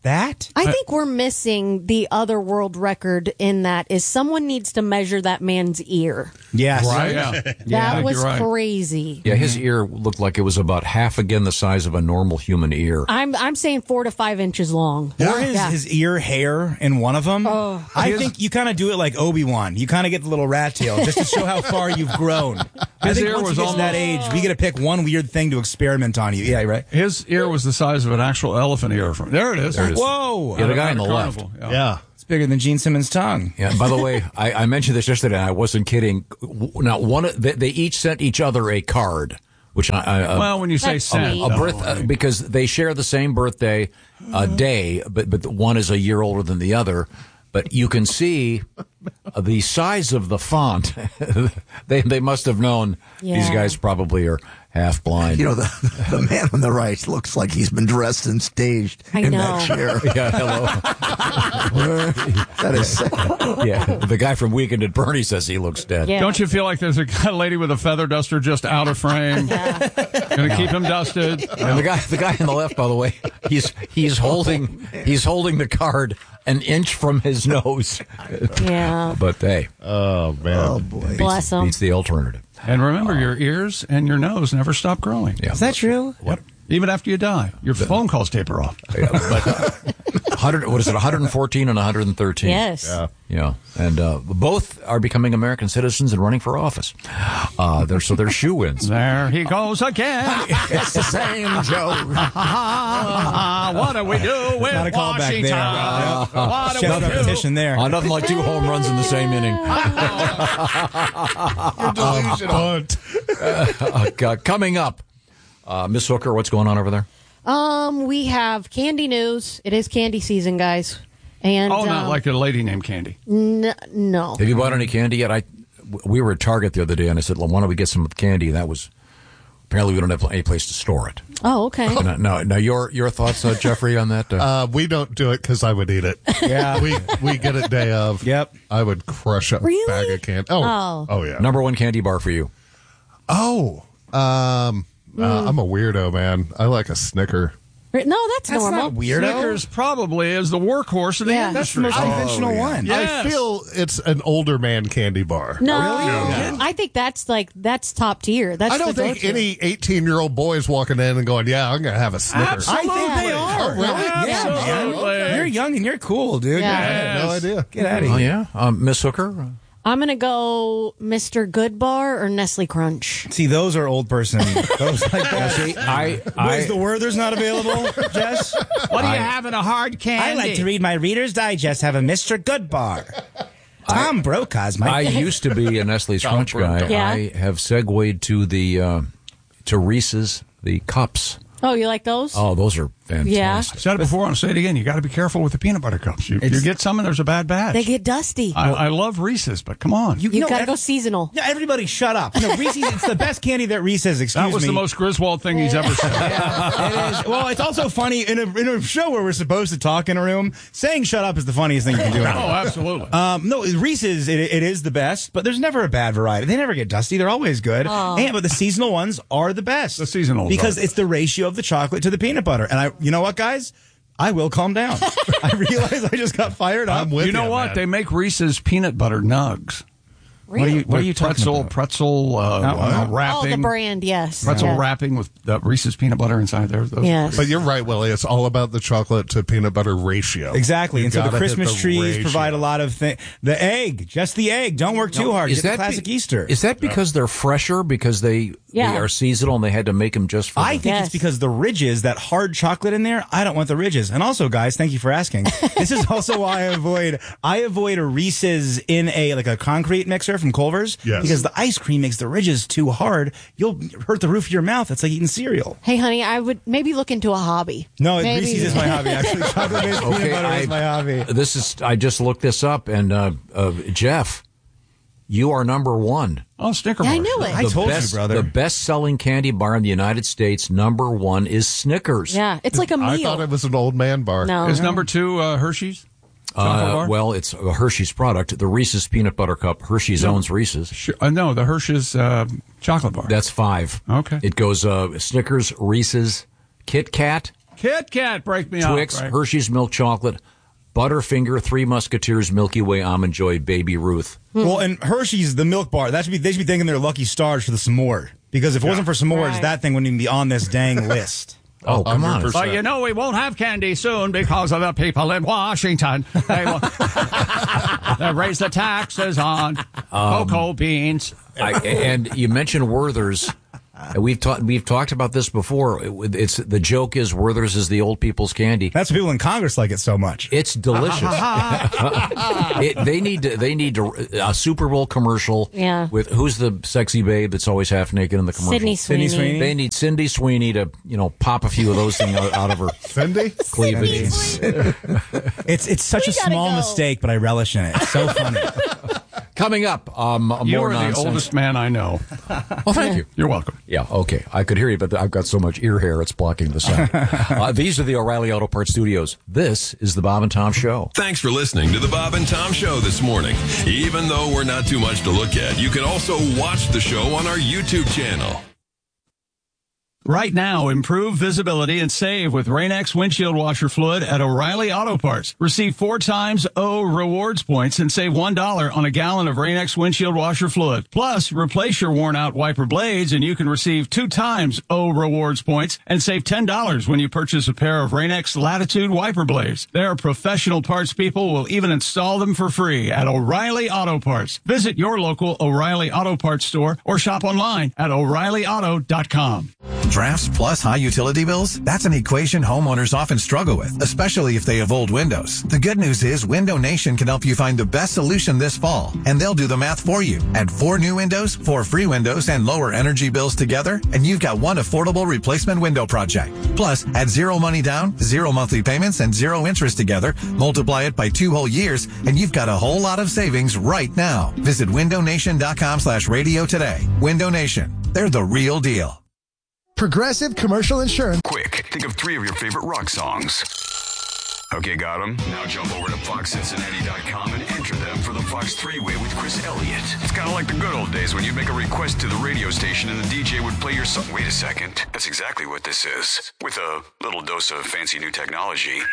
Speaker 3: That?
Speaker 1: I think we're missing the other world record in that is someone needs to measure that man's ear.
Speaker 3: Yes.
Speaker 13: Right? Yeah.
Speaker 1: That
Speaker 13: Yeah,
Speaker 1: was
Speaker 13: you're right.
Speaker 1: crazy.
Speaker 2: Yeah, his ear looked like it was about half again the size of a normal human ear.
Speaker 1: I'm I'm saying four to five inches long.
Speaker 3: Or his,
Speaker 1: Yeah.
Speaker 3: his ear hair in one of them.
Speaker 1: Oh.
Speaker 3: I
Speaker 13: His-
Speaker 3: think you kind of do it like Obi-Wan. You kind of get the little rat tail just to show how far you've grown. I
Speaker 13: His
Speaker 3: think
Speaker 13: ear
Speaker 3: once
Speaker 13: was
Speaker 3: you get to that
Speaker 13: almost-
Speaker 3: age, we get to pick one weird thing to experiment on you. Yeah, right?
Speaker 13: His ear was the size of an actual elephant ear. From there it is.
Speaker 2: There it is.
Speaker 3: Whoa.
Speaker 2: Yeah, the guy
Speaker 13: At
Speaker 2: on
Speaker 13: a
Speaker 2: the left.
Speaker 13: carnival. Yeah.
Speaker 4: Yeah.
Speaker 3: It's bigger than Gene Simmons' tongue.
Speaker 2: Yeah. By the way, I, I mentioned this yesterday. And I wasn't kidding. Now, one of- they, they each sent each other a card, which I, I uh,
Speaker 13: Well, when you say
Speaker 1: That's
Speaker 13: sent,
Speaker 1: sweet.
Speaker 2: a
Speaker 13: no,
Speaker 2: birth
Speaker 13: I mean-
Speaker 2: uh, because they share the same birthday uh, day, but but one is a year older than the other. But you can see the size of the font. they they must have known these
Speaker 1: Yeah.
Speaker 2: guys probably are half blind.
Speaker 6: You know, the, the man on the right looks like he's been dressed and staged
Speaker 1: I
Speaker 6: in
Speaker 1: know.
Speaker 6: that chair.
Speaker 2: Yeah, hello.
Speaker 6: That is sad.
Speaker 2: Yeah, the guy from Weekend at Bernie says he looks dead.
Speaker 1: Yeah.
Speaker 13: Don't you feel like there's a lady with a feather duster just out of frame? Going to keep him dusted.
Speaker 2: And the guy, the guy on the left, by the way, he's he's holding he's holding the card an inch from his nose.
Speaker 1: Yeah.
Speaker 2: But hey,
Speaker 4: Oh, man.
Speaker 6: Oh, boy.
Speaker 1: Bless him.
Speaker 2: beats the alternative.
Speaker 13: And remember, your ears and your nose never stop growing.
Speaker 2: Yeah.
Speaker 3: Is that true?
Speaker 2: What?
Speaker 13: Even after you die, your phone calls taper off.
Speaker 2: Yeah, but uh, one hundred, what is it, one hundred fourteen and one hundred thirteen?
Speaker 1: Yes.
Speaker 4: Yeah.
Speaker 2: Yeah, and uh, both are becoming American citizens and running for office. Uh, they're, so they're shoe-ins.
Speaker 13: There he goes again.
Speaker 2: It's the same joke.
Speaker 13: What do we do with
Speaker 3: Not a callback
Speaker 13: Washington?
Speaker 3: there.
Speaker 2: Uh,
Speaker 13: What do
Speaker 3: Chef
Speaker 13: we do?
Speaker 3: repetition there.
Speaker 2: Uh, nothing like two home runs in the same inning.
Speaker 4: Bunt.
Speaker 2: Uh, coming up, uh, Miss Hooker, what's going on over there?
Speaker 1: Um, we have candy news. It is candy season, guys. And
Speaker 13: Oh, not
Speaker 1: um,
Speaker 13: like a lady named Candy.
Speaker 1: n- no.
Speaker 2: Have you bought any candy yet? I, we were at Target the other day, and I said, well, why don't we get some candy? That was, apparently we don't have any place to store it.
Speaker 1: Oh, okay.
Speaker 2: Now, now, now your, your thoughts, uh, Jeffrey, on that? Uh,
Speaker 4: Uh, we don't do it because I would eat it.
Speaker 3: Yeah.
Speaker 4: we we get it day of.
Speaker 3: Yep.
Speaker 4: I would crush a
Speaker 1: Really?
Speaker 4: bag of candy. Oh,
Speaker 1: Oh.
Speaker 4: oh, yeah.
Speaker 2: number one candy bar for you?
Speaker 4: Oh, um, uh, I'm a weirdo, man. I like a Snicker.
Speaker 1: No, that's,
Speaker 3: That's
Speaker 1: normal.
Speaker 3: not weirdo.
Speaker 13: Snickers probably is the workhorse of the
Speaker 1: Yeah.
Speaker 3: That's the
Speaker 13: industry.
Speaker 3: most conventional one.
Speaker 13: Yes.
Speaker 4: I feel it's an older man candy bar.
Speaker 1: No,
Speaker 4: Yeah.
Speaker 1: I think that's like that's top tier. That's
Speaker 4: I don't
Speaker 1: the
Speaker 4: think
Speaker 1: go-to.
Speaker 4: any eighteen-year-old boy is walking in and going, "Yeah, I'm going to have a Snicker."
Speaker 13: Absolutely.
Speaker 3: I think they are.
Speaker 4: Oh, really?
Speaker 3: Yeah, man.
Speaker 13: Absolutely.
Speaker 3: You're young and you're cool, dude.
Speaker 1: Yeah.
Speaker 4: I had no idea.
Speaker 3: Get out of
Speaker 2: Oh,
Speaker 3: here.
Speaker 2: yeah? Um, Miss Hooker?
Speaker 1: I'm gonna go Mister Good Bar or Nestle Crunch.
Speaker 3: See, those are old person. Those like that.
Speaker 2: See, I,
Speaker 3: Is the Werther's not available, Jess?
Speaker 13: What do you have in a hard candy?
Speaker 3: I like to read my Reader's Digest. Have a Mister Good Bar. Tom Brokaw's my.
Speaker 2: I used to be a Nestle's Crunch guy.
Speaker 1: Yeah.
Speaker 2: I have segued to the uh, to Reese's, the cups.
Speaker 1: Oh, you like those?
Speaker 2: Oh, those are fantastic.
Speaker 1: Yeah.
Speaker 13: I said it before, I'll say it again. You got to be careful with the peanut butter cups. You, you get some and there's a bad batch.
Speaker 1: They get dusty.
Speaker 13: I, I love Reese's, but come on.
Speaker 1: You,
Speaker 3: know,
Speaker 1: gotta
Speaker 3: every-
Speaker 1: go seasonal.
Speaker 3: Yeah, everybody shut up. No, Reese's, it's the best candy that Reese's, excuse me.
Speaker 13: that was the most Griswold thing he's ever said.
Speaker 3: It is. Well, it's also funny in a, in a show where we're supposed to talk in a room. Saying "shut up" is the funniest thing you can do.
Speaker 13: Oh, absolutely.
Speaker 3: Um, no, Reese's it, it is the best, but there's never a bad variety. They never get dusty. They're always good.
Speaker 1: Oh.
Speaker 3: And but the seasonal ones are the best.
Speaker 13: The seasonal
Speaker 3: because
Speaker 13: are.
Speaker 3: it's the ratio of the chocolate to the peanut butter. And I, you know what, guys, I will calm down. I realize I just got fired up.
Speaker 4: I'm with
Speaker 13: you know what?
Speaker 4: man.
Speaker 13: They make Reese's peanut butter nugs.
Speaker 3: What are you? What are you talking
Speaker 13: pretzel,
Speaker 3: about?
Speaker 13: Pretzel, uh,
Speaker 3: Oh,
Speaker 13: uh,
Speaker 3: oh.
Speaker 13: wrapping.
Speaker 1: Oh, the brand, yes.
Speaker 13: Pretzel
Speaker 1: Yeah.
Speaker 13: wrapping with the Reese's peanut butter inside there. Those
Speaker 1: Yes.
Speaker 4: But you're right, Willie. It's all about the chocolate to peanut butter ratio.
Speaker 3: Exactly.
Speaker 4: You
Speaker 3: And so the
Speaker 4: gotta hit
Speaker 3: Christmas
Speaker 4: the
Speaker 3: trees
Speaker 4: ratio.
Speaker 3: provide a lot of things. The egg, just the egg. Don't work too hard.
Speaker 2: Is
Speaker 3: Get the
Speaker 2: that
Speaker 3: classic
Speaker 2: be-
Speaker 3: Easter.
Speaker 2: Is that because they're fresher because they,
Speaker 1: Yeah.
Speaker 2: they are seasonal and they had to make them just for
Speaker 3: I
Speaker 2: the-
Speaker 3: think
Speaker 1: Yes.
Speaker 3: it's because the ridges, that hard chocolate in there, I don't want the ridges. And also, guys, thank you for asking. This is also why I avoid I avoid a Reese's in a like a concrete mixer from Culver's.
Speaker 4: Yes.
Speaker 3: Because the ice cream makes the ridges too hard. You'll hurt the roof of your mouth. It's like eating cereal.
Speaker 1: Hey, honey, I would maybe look into a hobby.
Speaker 3: No,
Speaker 1: Maybe.
Speaker 3: Reese's is my hobby, actually. Chocolate-based
Speaker 2: Okay,
Speaker 3: peanut butter
Speaker 2: I-
Speaker 3: is my hobby.
Speaker 2: This is. I just looked this up, and uh, uh, Jeff, you are number one.
Speaker 13: Oh, Snicker
Speaker 1: Yeah, I
Speaker 13: bars.
Speaker 1: knew it.
Speaker 3: I told you,
Speaker 2: best,
Speaker 3: brother.
Speaker 2: The best-selling candy bar in the United States, number one, is Snickers.
Speaker 1: Yeah, it's like a meal.
Speaker 4: I thought it was an old man bar.
Speaker 1: no.
Speaker 13: Is number two uh, Hershey's? Chocolate
Speaker 2: Uh,
Speaker 13: bar?
Speaker 2: well, it's a Hershey's product. The Reese's peanut butter cup. Hershey's owns Reese's.
Speaker 13: Sure. Uh, no, the Hershey's uh, chocolate bar.
Speaker 2: That's five.
Speaker 13: Okay.
Speaker 2: It goes uh, Snickers, Reese's, Kit Kat,
Speaker 13: Kit Kat, break me
Speaker 2: Twix,
Speaker 13: off. Right?
Speaker 2: Hershey's milk chocolate, Butterfinger, Three Musketeers, Milky Way, Almond Joy, Baby Ruth.
Speaker 3: Well, and Hershey's, the milk bar, that should be they should be thanking their lucky stars for the s'more. Because if it wasn't for s'mores,
Speaker 1: Right.
Speaker 3: that thing wouldn't even be on this dang list.
Speaker 2: Oh, come on.
Speaker 13: But you know, we won't have candy soon because of the people in Washington. They will they raise the taxes on
Speaker 2: Um,
Speaker 13: cocoa beans.
Speaker 2: I, and you mentioned Werther's. We've talked. We've talked about this before. It- It's the joke is Werther's is the old people's candy.
Speaker 3: That's why people in Congress like it so much.
Speaker 2: It's delicious. it, they need to. They need to, a Super Bowl commercial.
Speaker 1: Yeah.
Speaker 2: With who's the sexy babe that's always half naked in the commercial?
Speaker 1: Sydney Sweeney.
Speaker 3: Sydney Sweeney.
Speaker 2: They need Cindy Sweeney to you know pop a few of those things out, out of her
Speaker 4: Cindy?
Speaker 2: cleavage.
Speaker 3: It's it's such
Speaker 1: We
Speaker 3: a
Speaker 1: gotta
Speaker 3: small
Speaker 1: go.
Speaker 3: mistake, but I relish in it. It's so funny.
Speaker 2: Coming up, um,
Speaker 13: You
Speaker 2: more
Speaker 13: are
Speaker 2: nonsense.
Speaker 13: the oldest man I know.
Speaker 2: Oh, thank you.
Speaker 13: You're welcome.
Speaker 2: Yeah, okay. I could hear you, but I've got so much ear hair, it's blocking the sound. uh, these are the O'Reilly Auto Parts Studios. This is the Bob and Tom Show.
Speaker 5: Thanks for listening to the Bob and Tom Show this morning. Even though we're not too much to look at, you can also watch the show on our YouTube channel.
Speaker 13: Right now, improve visibility and save with Rain-X windshield washer fluid at O'Reilly Auto Parts. Receive four times O rewards points and save one dollar on a gallon of Rain-X windshield washer fluid. Plus, replace your worn-out wiper blades and you can receive two times O rewards points and save ten dollars when you purchase a pair of Rain-X Latitude wiper blades. Their professional parts people will even install them for free at O'Reilly Auto Parts. Visit your local O'Reilly Auto Parts store or shop online at O'Reilly Auto dot com.
Speaker 7: Drafts plus high utility bills? That's an equation homeowners often struggle with, especially if they have old windows. The good news is Window Nation can help you find the best solution this fall, and they'll do the math for you. Add four new windows, four free windows, and lower energy bills together, and you've got one affordable replacement window project. Plus, add zero money down, zero monthly payments, and zero interest together, multiply it by two whole years, and you've got a whole lot of savings right now. Visit window nation dot com slash radio today. Window Nation. They're the real deal.
Speaker 10: Progressive Commercial Insurance.
Speaker 8: Quick, think of three of your favorite rock songs. Okay, got them? Now jump over to fox cincinnati dot com and enter them for the Fox three-way with Chris Elliott. It's kind of like the good old days when you'd make a request to the radio station and the D J would play your song. Wait a second. That's exactly what this is. With a little dose of fancy new technology.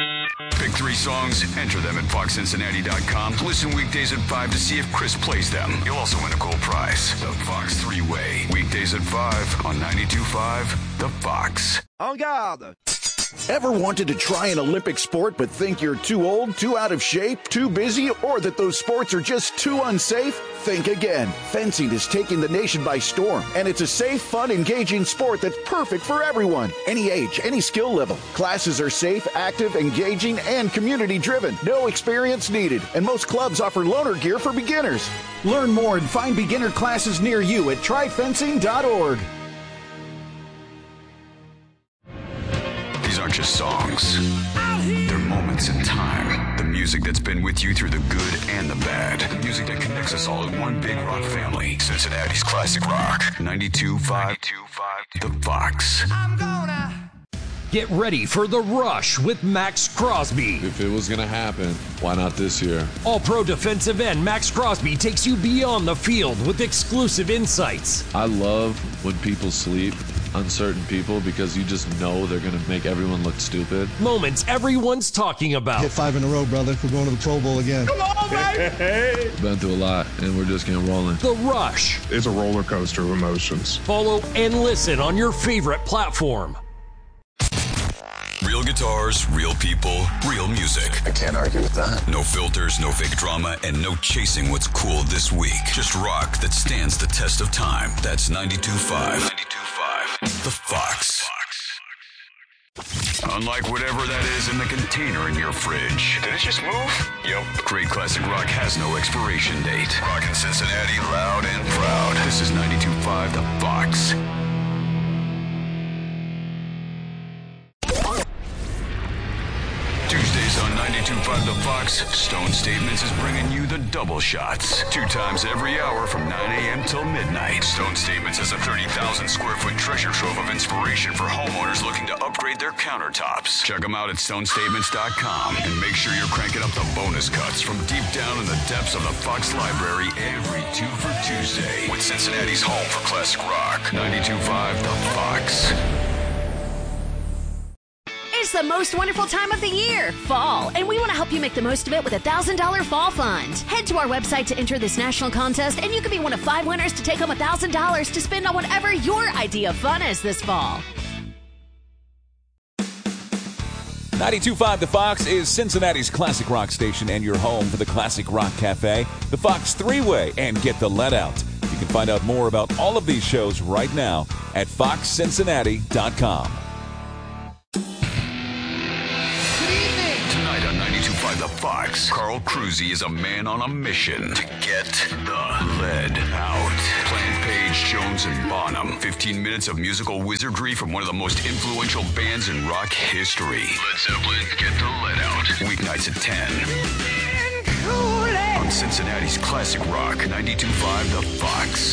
Speaker 8: Pick three songs, enter them at fox cincinnati dot com. Listen weekdays at five to see if Chris plays them. You'll also win a cool prize. The Fox three-way. Weekdays at five on ninety-two point five The Fox.
Speaker 11: En garde! Ever wanted to try an Olympic sport but think you're too old, too out of shape, too busy, or that those sports are just too unsafe? Think again. Fencing is taking the nation by storm, and it's a safe, fun, engaging sport that's perfect for everyone. Any age, any skill level. Classes are safe, active, engaging, and community-driven. No experience needed, and most clubs offer loaner gear for beginners. Learn more and find beginner classes near you at try fencing dot org.
Speaker 8: These aren't just songs. They're moments in time. The music that's been with you through the good and the bad. The music that connects us all in one big rock family. Cincinnati's classic rock. ninety-two point five The Fox.
Speaker 25: Get ready for The Rush with Max Crosby.
Speaker 26: If it was going to happen, why not this year?
Speaker 25: All-pro defensive end Max Crosby takes you beyond the field with exclusive insights.
Speaker 26: I love when people sleep on certain people because you just know they're going to make everyone look stupid.
Speaker 25: Moments everyone's talking about.
Speaker 10: Hit five in a row, brother. We're going to the Pro Bowl again.
Speaker 25: Come on, baby!
Speaker 26: Been through a lot, and we're just getting rolling.
Speaker 25: The Rush.
Speaker 24: It's a roller coaster of emotions.
Speaker 25: Follow and listen on your favorite platform.
Speaker 8: Real guitars, real people, real music.
Speaker 27: I can't argue with that.
Speaker 8: No filters, no fake drama, and no chasing what's cool this week. Just rock that stands the test of time. That's ninety-two point five ninety-two point five The Fox. Unlike whatever that is in the container in your fridge. Did it just move? Yep. Great classic rock has no expiration date. Rockin' Cincinnati loud and proud. This is ninety-two point five The Fox. Tuesdays on ninety-two point five The Fox, Stone Statements is bringing you the double shots. Two times every hour from nine a.m. till midnight. Stone Statements is a thirty thousand square foot treasure trove of inspiration for homeowners looking to upgrade their countertops. Check them out at stone statements dot com and make sure you're cranking up the bonus cuts from deep down in the depths of the Fox Library every two for Tuesday with Cincinnati's home for classic rock. ninety-two point five The Fox.
Speaker 9: is the most wonderful time of the year, fall, and we want to help you make the most of it with a one thousand dollars Fall Fund. Head to our website to enter this national contest, and you could be one of five winners to take home one thousand dollars to spend on whatever your idea of fun is this fall.
Speaker 12: ninety-two point five The Fox is Cincinnati's classic rock station and your home for the Classic Rock Cafe, the Fox Three-Way, and Get the Let Out. You can find out more about all of these shows right now at fox cincinnati dot com.
Speaker 8: Tonight on ninety-two point five The Fox, Carl Cruzy is a man on a mission to get the lead out. Plant Page, Jones, and Bonham. fifteen minutes of musical wizardry from one of the most influential bands in rock history. Led Zeppelin, Get the Lead Out. Weeknights at ten. On Cincinnati's Classic Rock, ninety-two point five The Fox.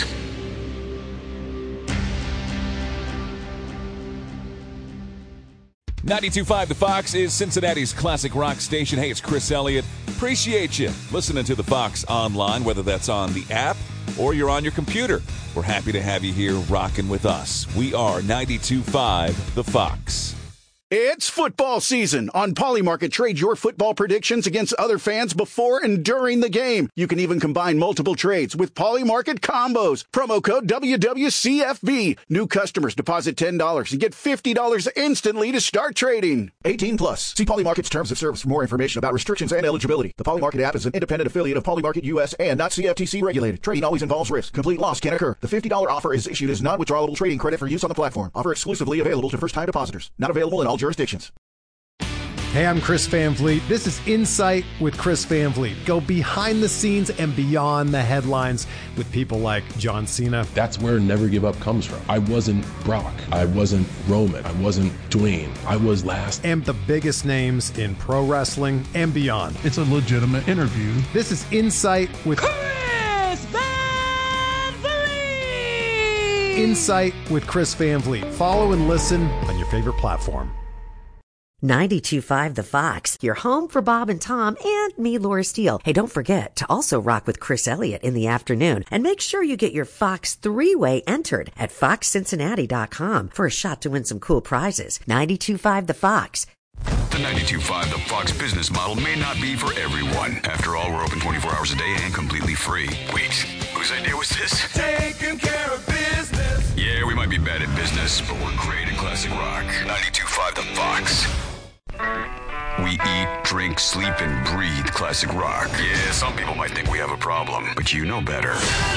Speaker 12: ninety-two point five The Fox is Cincinnati's classic rock station. Hey, it's Chris Elliott. Appreciate you listening to The Fox online, whether that's on the app or you're on your computer. We're happy to have you here rocking with us. We are ninety-two point five The Fox.
Speaker 11: It's football season. On Polymarket, trade your football predictions against other fans before and during the game. You can even combine multiple trades with Polymarket combos. Promo code W W C F B. New customers deposit ten dollars and get fifty dollars instantly to start trading.
Speaker 14: eighteen plus. See Polymarket's terms of service for more information about restrictions and eligibility. The Polymarket app is an independent affiliate of Polymarket U S and not C F T C regulated. Trading always involves risk. Complete loss can occur. The fifty dollars offer is issued as non-withdrawable trading credit for use on the platform. Offer exclusively available to first-time depositors. Not available in all jurisdictions.
Speaker 10: Hey, I'm Chris Van Vliet. This is Insight with Chris Van Vliet. Go behind the scenes and beyond the headlines with people like John Cena.
Speaker 15: That's where Never Give Up comes from. I wasn't Brock. I wasn't Roman. I wasn't Dwayne. I was last.
Speaker 10: And the biggest names in pro wrestling and beyond.
Speaker 16: It's a legitimate interview.
Speaker 10: This is Insight with
Speaker 16: Chris Van Vliet.
Speaker 10: Insight with Chris Van Vliet. Follow and listen on your favorite platform.
Speaker 17: ninety-two point five The Fox, your home for Bob and Tom and me, Laura Steele. Hey, don't forget to also rock with Chris Elliott in the afternoon, and make sure you get your Fox three-way entered at fox cincinnati dot com for a shot to win some cool prizes. ninety-two point five The Fox.
Speaker 8: The ninety-two point five The Fox business model may not be for everyone. After all, we're open twenty-four hours a day and completely free. Wait, whose idea was this?
Speaker 27: Taking care of business.
Speaker 8: Yeah, we might be bad at business, but we're great at classic rock. ninety-two point five The Fox. We eat, drink, sleep, and breathe classic rock. Yeah, some people might think we have a problem, but you know better.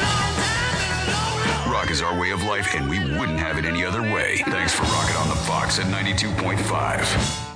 Speaker 8: Rock is our way of life, and we wouldn't have it any other way. Thanks for rocking on The Fox at ninety-two point five.